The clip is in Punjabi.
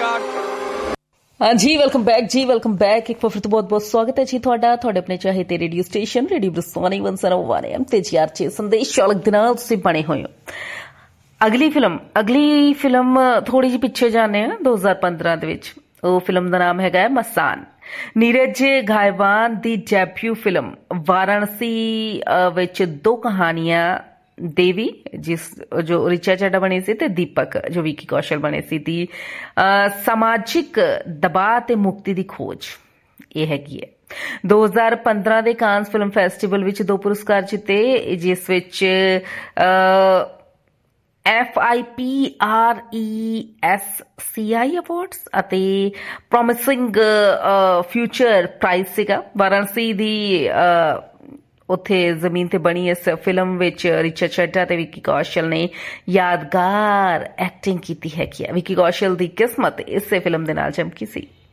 हाँ जी, वेलकम बैक एक बार फिर तो बहुत बहुत स्वागत है जी ਤੁਹਾਡਾ ਤੁਹਾਡੇ ਆਪਣੇ ਚਾਹੇ ਤੇ ਰੇਡੀਓ ਸਟੇਸ਼ਨ ਰੇਡੀਓ ਬਰਸਾਨੀ 101 FM ਤੇ GR6 ਸੰਦੇਸ਼ ਚਾਲਕ ਦੇ ਨਾਲ ਤੁਸੀਂ ਬਣੇ ਹੋਏ ਹੋ। ਅਗਲੀ ਫਿਲਮ ਥੋੜੀ ਜਿਹੀ ਪਿੱਛੇ ਜਾਂਦੇ ਆ 2015 ਦੇ ਵਿੱਚ। ਉਹ ਫਿਲਮ ਦਾ ਨਾਮ ਹੈਗਾ ਮਸਾਨ। ਨੀਰਜ ਘਾਇਵਾਨ ਦੀ ਡੈਬਿਊ ਫਿਲਮ ਵਾਰਾਣਸੀ ਵਿੱਚ ਦੋ ਕਹਾਣੀਆਂ देवी जो रिचा चड्ढा बने सी ते दीपक जो विकी कौशल बने सी दी समाजिक दबाव ते मुक्ति दी खोज ये हैगी है। 2015 ਦੇ ਕਾਂਸ ਫਿਲਮ ਫੈਸਟੀਵਲ ਵਿੱਚ ਦੋ ਪੁਰਸਕਾਰ ਜਿੱਤੇ, ਜਿਸ ਵਿੱਚ FIPRESCI ਅਵਾਰਡਸ ਅਤੇ ਪ੍ਰੋਮਿਸਿੰਗ ਫਿਊਚਰ ਪ੍ਰਾਈਜ਼ ਸੀਗਾ। ਵਾਰਾਣਸੀ ਦੀ ਉੱਥੇ ਜ਼ਮੀਨ ਤੇ ਬਣੀ ਇਸ ਫਿਲਮ ਵਿੱਚ ਰਿਚਾ ਚੱਢਾ ਤੇ ਵਿੱਕੀ ਕੌਸ਼ਲ ਨੇ ਯਾਦਗਾਰ ਐਕਟਿੰਗ ਕੀਤੀ ਹੈਗੀ ਹੈ। ਵਿੱਕੀ ਕੌਸ਼ਲ ਦੀ ਕਿਸਮਤ ਇਸੇ ਫਿਲਮ ਦੇ ਨਾਲ ਚਮਕੀ ਸੀ।